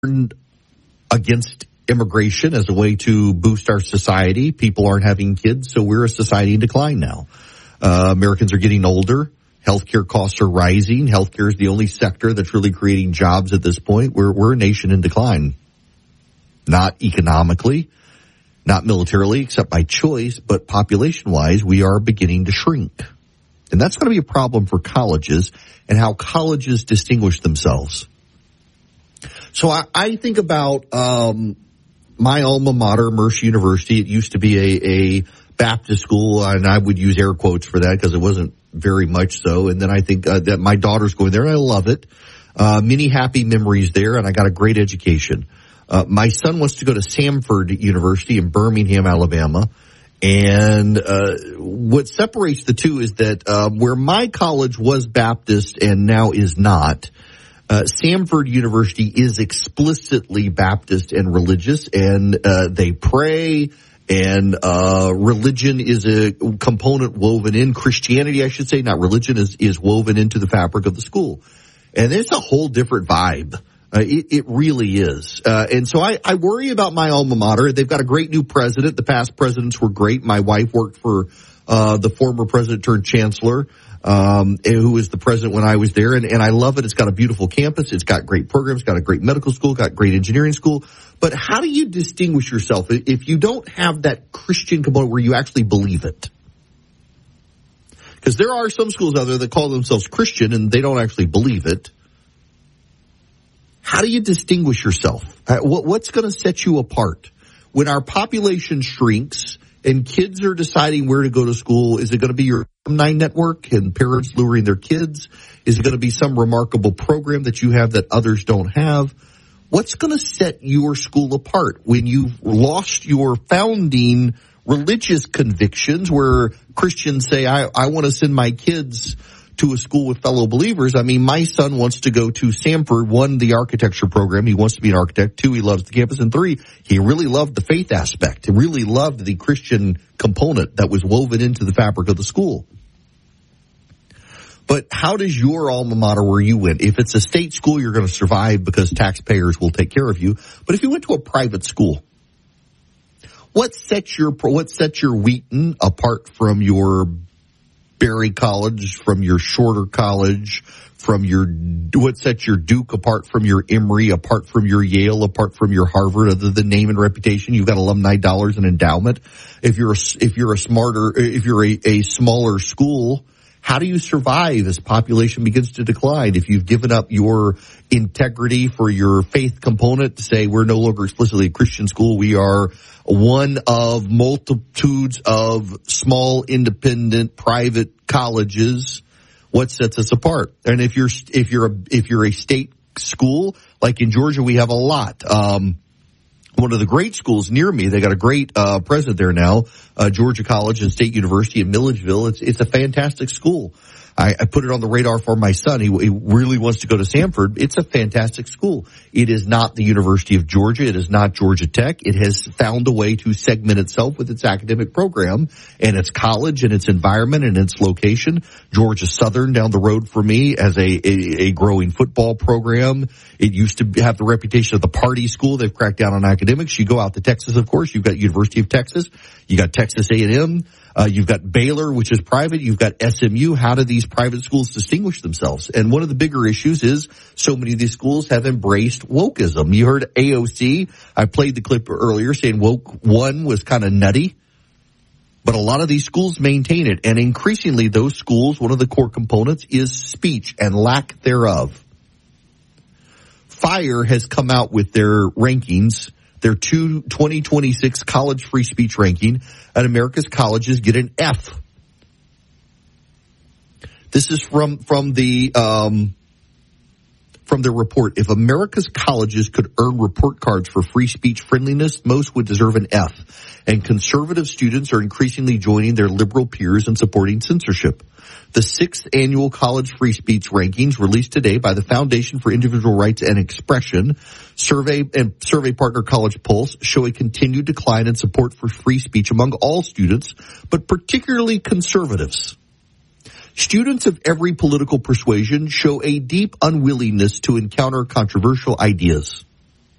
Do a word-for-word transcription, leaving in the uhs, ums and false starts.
against immigration as a way to boost our society. People aren't having kids, so we're a society in decline now. Uh, Americans are getting older. Healthcare costs are rising. Healthcare is the only sector that's really creating jobs at this point. We're, we're a nation in decline. Not economically, not militarily, except by choice, but population-wise, we are beginning to shrink. And that's going to be a problem for colleges and how colleges distinguish themselves. So I, I think about um, my alma mater, Mercer University. It used to be a, a Baptist school, and I would use air quotes for that because it wasn't very much so. And then I think uh, that my daughter's going there, and I love it. Uh, many happy memories there, and I got a great education. Uh, my son wants to go to Samford University in Birmingham, Alabama. And uh what separates the two is that uh, where my college was Baptist and now is not, uh Samford University is explicitly Baptist and religious, and uh they pray, and uh religion is a component woven in. Christianity, I should say, not religion, is, is woven into the fabric of the school. And it's a whole different vibe. Uh, it, it really is. Uh, and so I, I worry about my alma mater. They've got a great new president. The past presidents were great. My wife worked for uh the former president turned chancellor, um, who was the president when I was there. And, and I love it. It's got a beautiful campus. It's got great programs, got a great medical school, got great engineering school. But how do you distinguish yourself if you don't have that Christian component where you actually believe it? Because there are some schools out there that call themselves Christian and they don't actually believe it. How do you distinguish yourself? What's going to set you apart? When our population shrinks and kids are deciding where to go to school, is it going to be your alumni network and parents luring their kids? Is it going to be some remarkable program that you have that others don't have? What's going to set your school apart when you've lost your founding religious convictions where Christians say, I, I want to send my kids to a school with fellow believers? I mean, my son wants to go to Samford. One, the architecture program. He wants to be an architect. Two, he loves the campus. And three, he really loved the faith aspect. He really loved the Christian component that was woven into the fabric of the school. But how does your alma mater where you went? If it's a state school, you're going to survive because taxpayers will take care of you. But if you went to a private school, what sets your, what sets your Wheaton apart from your Berry College, from your Shorter College, from your, what sets your Duke apart from your Emory, apart from your Yale, apart from your Harvard, other than name and reputation? You've got alumni dollars and endowment. If you're a, if you're a smarter, if you're a, a smaller school, how do you survive as population begins to decline? If you've given up your integrity for your faith component to say we're no longer explicitly a Christian school, we are one of multitudes of small, independent, private colleges, what sets us apart? And if you're, if you're a, if you're a state school, like in Georgia, we have a lot. Um, One of the great schools near me, they got a great uh president there now, uh Georgia College and State University in Milledgeville. It's it's a fantastic school. I, I put it on the radar for my son. He, he really wants to go to Samford. It's a fantastic school. It is not the University of Georgia. It is not Georgia Tech. It has found a way to segment itself with its academic program and its college and its environment and its location. Georgia Southern down the road for me as a, a, a growing football program. It used to have the reputation of the party school. They've cracked down on academics. You go out to Texas, of course. You've got University of Texas. You got Texas A and M. Uh, you've got Baylor, which is private. You've got S M U. How do these private schools distinguish themselves? And one of the bigger issues is so many of these schools have embraced wokeism. You heard A O C. I played the clip earlier saying woke one was kind of nutty. But a lot of these schools maintain it. And increasingly, those schools, one of the core components is speech and lack thereof. FIRE has come out with their rankings, their two twenty twenty-six college free speech ranking, and America's colleges get an F. This is from from the um, from their report. If America's colleges could earn report cards for free speech friendliness, most would deserve an F. And conservative students are increasingly joining their liberal peers in supporting censorship. The sixth annual college free speech rankings released today by the Foundation for Individual Rights and Expression survey and survey partner College Pulse show a continued decline in support for free speech among all students, but particularly conservatives. Students of every political persuasion show a deep unwillingness to encounter controversial ideas.